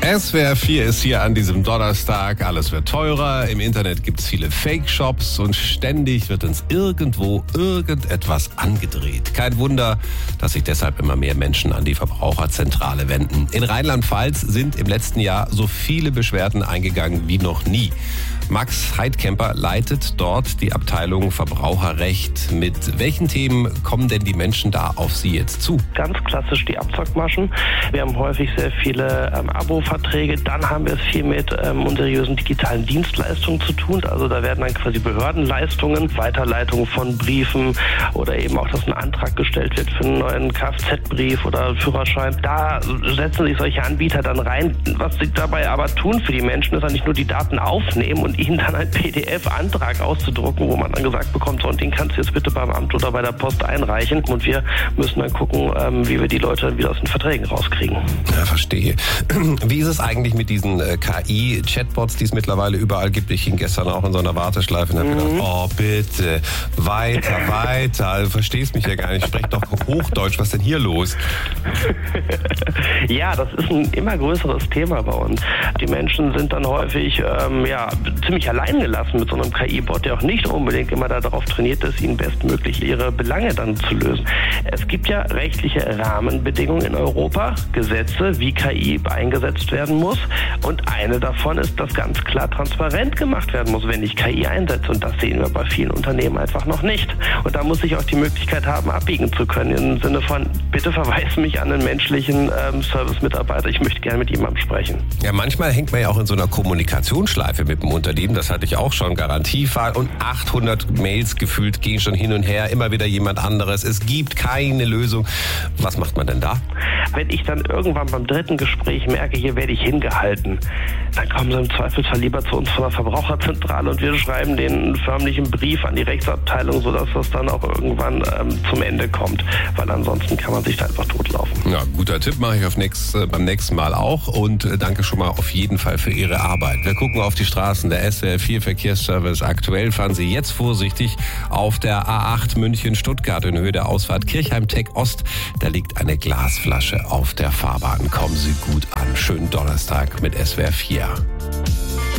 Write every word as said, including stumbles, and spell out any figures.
S W R vier ist hier an diesem Donnerstag. Alles wird teurer. Im Internet gibt es viele Fake-Shops und ständig wird uns irgendwo irgendetwas angedreht. Kein Wunder, dass sich deshalb immer mehr Menschen an die Verbraucherzentrale wenden. In Rheinland-Pfalz sind im letzten Jahr so viele Beschwerden eingegangen wie noch nie. Max Heidkemper leitet dort die Abteilung Verbraucherrecht. Mit welchen Themen kommen denn die Menschen da auf Sie jetzt zu? Ganz klassisch die Abzockmaschen. Wir haben häufig sehr viele ähm, Abo-Verträge. Dann haben wir es viel mit ähm, unseriösen digitalen Dienstleistungen zu tun. Also da werden dann quasi Behördenleistungen, Weiterleitung von Briefen oder eben auch, dass ein Antrag gestellt wird für einen neuen Kfz-Brief oder Führerschein. Da setzen sich solche Anbieter dann rein. Was sie dabei aber tun für die Menschen, ist eigentlich nur die Daten aufnehmen und ihnen dann ein P D F-Antrag auszudrucken, wo man dann gesagt bekommt, so, und den kannst du jetzt bitte beim Amt oder bei der Post einreichen. Und wir müssen dann gucken, ähm, wie wir die Leute dann wieder aus den Verträgen rauskriegen. Ja, verstehe. Wie ist es eigentlich mit diesen äh, K I-Chatbots, die es mittlerweile überall gibt? Ich hing gestern auch in so einer Warteschleife und habe mhm. gedacht, oh bitte, weiter, weiter. Du verstehst mich ja gar nicht. Sprech doch Hochdeutsch. Was ist denn hier los? Ja, das ist ein immer größeres Thema bei uns. Die Menschen sind dann häufig ähm, ja, ziemlich allein gelassen mit so einem K I-Bot, der auch nicht unbedingt immer darauf trainiert ist, ihnen bestmöglich ihre Belange dann zu lösen. Es gibt ja rechtliche Rahmenbedingungen in Europa, Gesetze, wie K I eingesetzt werden muss. Und eine davon ist, dass ganz klar transparent gemacht werden muss, wenn ich K I einsetze. Und das sehen wir bei vielen Unternehmen einfach noch nicht. Und da muss ich auch die Möglichkeit haben, abbiegen zu können, im Sinne von, bitte verweis mich an einen menschlichen ähm, Service-Mitarbeiter. Ich möchte gerne mit jemandem sprechen. Ja, manchmal hängt man ja auch in so einer Kommunikationsschleife mit dem Unternehmen. Das hatte ich auch schon. Garantiefall und achthundert Mails gefühlt gehen schon hin und her. Immer wieder jemand anderes. Es gibt keine Lösung. Was macht man denn da? Wenn ich dann irgendwann beim dritten Gespräch merke, hier werde ich hingehalten, dann kommen sie im Zweifelsfall lieber zu uns von der Verbraucherzentrale und wir schreiben den einen förmlichen Brief an die Rechtsabteilung, sodass das dann auch irgendwann ähm, zum Ende kommt. Weil ansonsten kann man sich da einfach totlaufen. Ja, guter Tipp, mache ich auf nächst, äh, beim nächsten Mal auch. Und äh, danke schon mal auf jeden Fall für Ihre Arbeit. Wir gucken auf die Straßen. Der S W R vier Verkehrsservice aktuell. Fahren Sie jetzt vorsichtig auf der A acht München-Stuttgart in Höhe der Ausfahrt Kirchheim-Tech Ost. Da liegt eine Glasflasche auf der Fahrbahn. Kommen Sie gut an. Schönen Donnerstag mit S W R vier.